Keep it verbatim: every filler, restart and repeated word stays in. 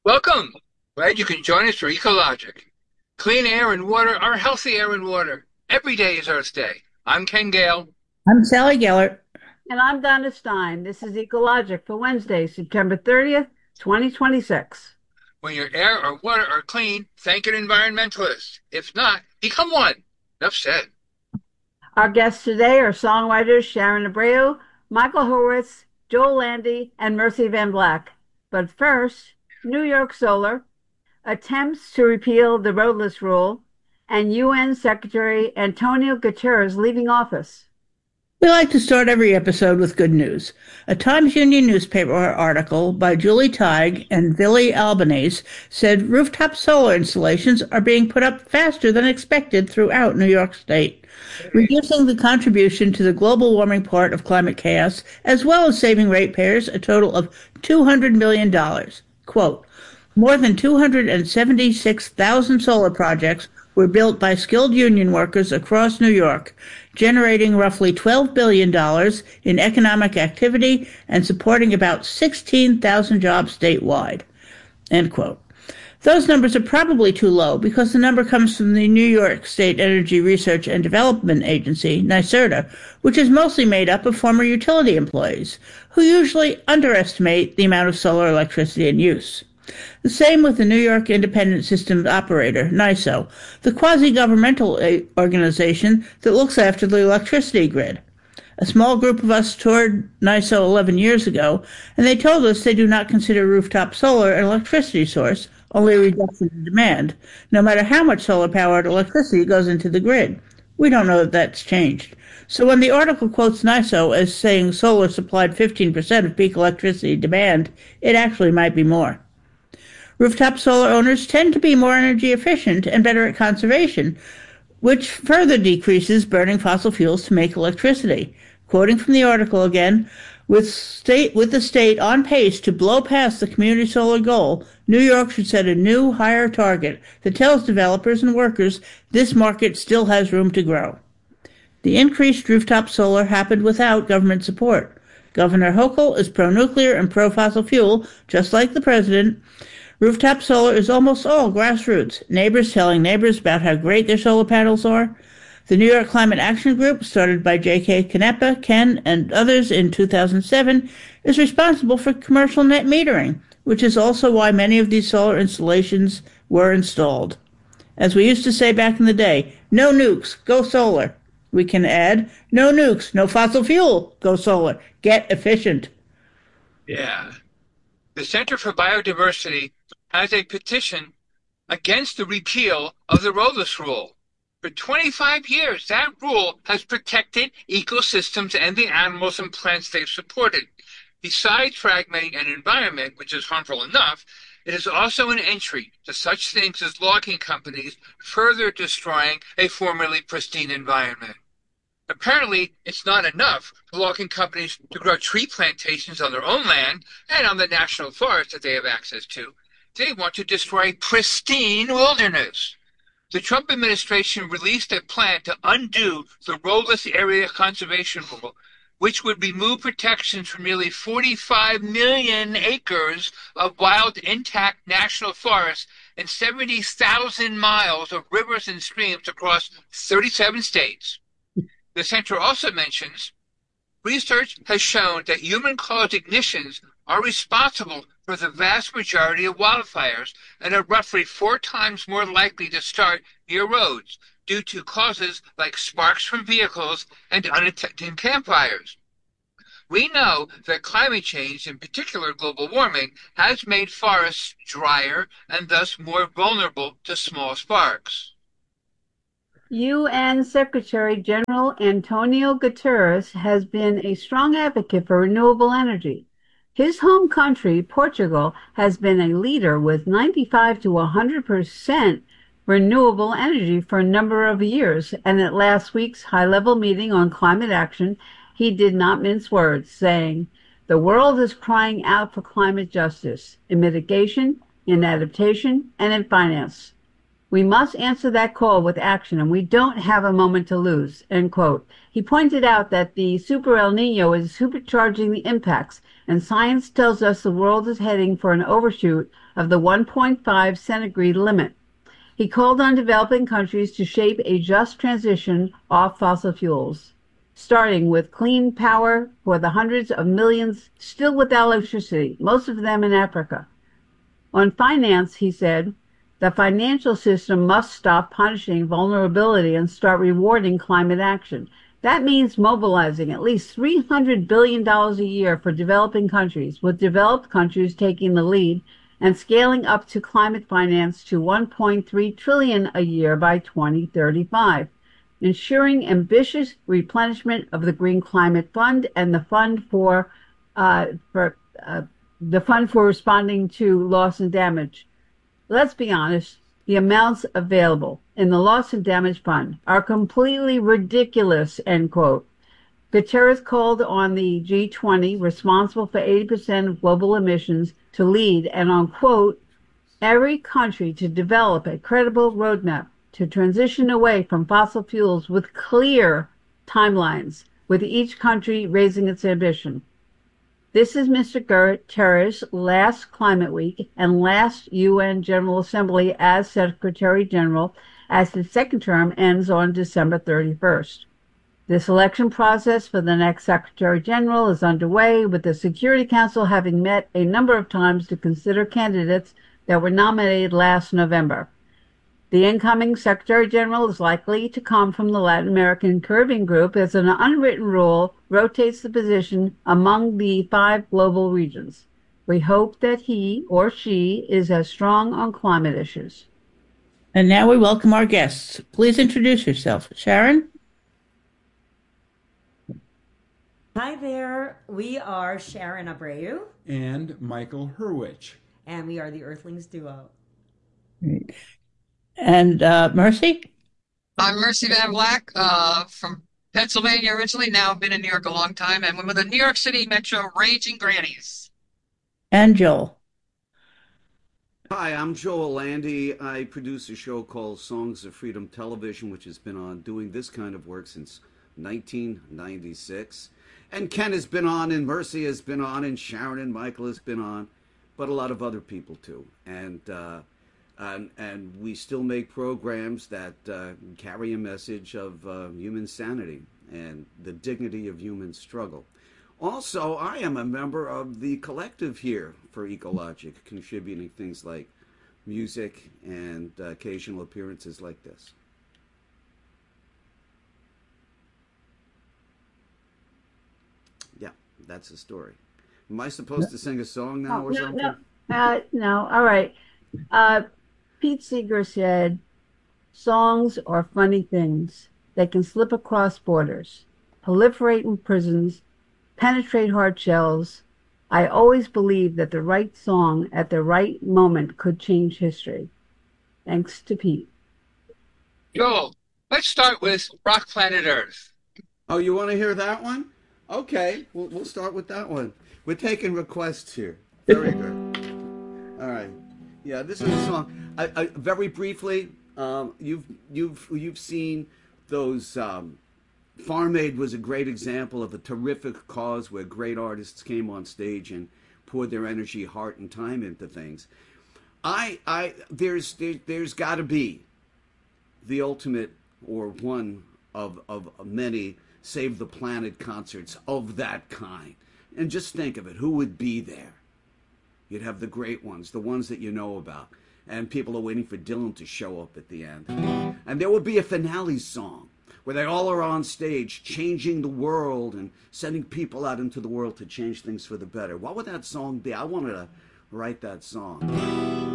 Welcome! Glad you can join us for Ecologic. Clean air and water are healthy air and water. Every day is Earth Day. I'm Ken Gale. I'm Sally Gellert. And I'm Donna Stein. This is Ecologic for Wednesday, September thirtieth, twenty twenty-six. When your air or water are clean, thank an environmentalist. If not, become one. Enough said. Our guests today are songwriters Sharon Abreu, Michael Horowitz, Joel Landy, and Mercy Van Black. But first, New York Solar, attempts to repeal the roadless rule, and U N Secretary Antonio Guterres leaving office. We like to start every episode with good news. A Times Union newspaper article by Julie Teig and Billy Albanese said rooftop solar installations are being put up faster than expected throughout New York State, reducing the contribution to the global warming part of climate chaos, as well as saving ratepayers a total of two hundred million dollars. Quote, more than two hundred seventy-six thousand solar projects were built by skilled union workers across New York, generating roughly twelve billion dollars in economic activity and supporting about sixteen thousand jobs statewide. End quote. Those numbers are probably too low because the number comes from the New York State Energy Research and Development Agency, NYSERDA, which is mostly made up of former utility employees, who usually underestimate the amount of solar electricity in use. The same with the New York Independent Systems Operator, NYSO, the quasi-governmental organization that looks after the electricity grid. A small group of us toured NYSO eleven years ago, and they told us they do not consider rooftop solar an electricity source, only a reduction in demand, no matter how much solar-powered electricity goes into the grid. We don't know that that's changed. So when the article quotes NYSO as saying solar supplied fifteen percent of peak electricity demand, it actually might be more. Rooftop solar owners tend to be more energy efficient and better at conservation, which further decreases burning fossil fuels to make electricity. Quoting from the article again, with state with the state on pace to blow past the community solar goal, New York should set a new, higher target that tells developers and workers this market still has room to grow. The increased rooftop solar happened without government support. Governor Hochul is pro-nuclear and pro-fossil fuel, just like the president. Rooftop solar is almost all grassroots, neighbors telling neighbors about how great their solar panels are. The New York Climate Action Group, started by J K Canepa, Ken, and others in two thousand seven, is responsible for commercial net metering, which is also why many of these solar installations were installed. As we used to say back in the day, no nukes, go solar. We can add, no nukes, no fossil fuel, go solar. Get efficient. Yeah. The Center for Biodiversity has a petition against the repeal of the roadless rule. For twenty-five years, that rule has protected ecosystems and the animals and plants they've supported. Besides fragmenting an environment, which is harmful enough, it is also an entry to such things as logging companies further destroying a formerly pristine environment. Apparently, it's not enough for logging companies to grow tree plantations on their own land and on the national forest that they have access to. They want to destroy pristine wilderness. The Trump administration released a plan to undo the roadless area conservation rule, which would remove protections from nearly forty-five million acres of wild intact national forests and seventy thousand miles of rivers and streams across thirty-seven states. The center also mentions research has shown that human-caused ignitions are responsible for the vast majority of wildfires and are roughly four times more likely to start near roads due to causes like sparks from vehicles and unattended campfires. We know that climate change, in particular global warming, has made forests drier and thus more vulnerable to small sparks. U N Secretary General Antonio Guterres has been a strong advocate for renewable energy. His home country, Portugal, has been a leader with ninety-five to one hundred percent renewable energy for a number of years, and at last week's high-level meeting on climate action, he did not mince words, saying, "The world is crying out for climate justice in mitigation, in adaptation, and in finance." We must answer that call with action, and we don't have a moment to lose, end quote. He pointed out that the Super El Nino is supercharging the impacts, and science tells us the world is heading for an overshoot of the one point five centigrade limit. He called on developing countries to shape a just transition off fossil fuels, starting with clean power for the hundreds of millions still without electricity, most of them in Africa. On finance, he said, the financial system must stop punishing vulnerability and start rewarding climate action. That means mobilizing at least three hundred billion dollars a year for developing countries, with developed countries taking the lead, and scaling up to climate finance to one point three trillion dollars a year by twenty thirty-five, ensuring ambitious replenishment of the Green Climate Fund and the fund for, uh, for uh, the fund for responding to loss and damage. Let's be honest, the amounts available in the loss and damage fund are completely ridiculous, end quote. Guterres called on the G twenty, responsible for eighty percent of global emissions, to lead and on, quote, every country to develop a credible roadmap to transition away from fossil fuels with clear timelines, with each country raising its ambition. This is Mister Guterres' last Climate Week and last U N General Assembly as Secretary General, as his second term ends on December thirty-first. The selection process for the next Secretary General is underway, with the Security Council having met a number of times to consider candidates that were nominated last November. The incoming Secretary General is likely to come from the Latin American Caribbean group, as an unwritten rule rotates the position among the five global regions. We hope that he or she is as strong on climate issues. And now we welcome our guests. Please introduce yourself. Sharon? Hi there. We are Sharon Abreu. And Michael Hurwitz. And we are the Earthlings duo. And uh, Mercy? I'm Mercy Van Black uh, from Pennsylvania originally. Now I've been in New York a long time, and we're with the New York City Metro Raging Grannies. And Joel? Hi, I'm Joel Landy. I produce a show called Songs of Freedom Television, which has been on doing this kind of work since nineteen ninety-six. And Ken has been on, and Mercy has been on, and Sharon and Michael has been on, but a lot of other people too. And uh, and, and we still make programs that uh, carry a message of uh, human sanity and the dignity of human struggle. Also, I am a member of the collective here for Ecologic, contributing things like music and uh, occasional appearances like this. Yeah, that's the story. Am I supposed to sing a song now Oh, or no, something? no, uh, no. All right. Uh, Pete Seeger said, songs are funny things. They can slip across borders, proliferate in prisons, penetrate hard shells. I always believed that the right song at the right moment could change history. Thanks to Pete. Joel, let's start with Rock Planet Earth. Oh, you want to hear that one? Okay, we'll, we'll start with that one. We're taking requests here. Very good. All right. Yeah, this is a song. I, I, very briefly, um, you've you've you've seen those. Um, Farm Aid was a great example of a terrific cause where great artists came on stage and poured their energy, heart, and time into things. I, I, there's there, there's got to be the ultimate or one of of many Save the Planet concerts of that kind. And just think of it, who would be there? You'd have the great ones, the ones that you know about. And people are waiting for Dylan to show up at the end. And there would be a finale song where they all are on stage changing the world and sending people out into the world to change things for the better. What would that song be? I wanted to write that song.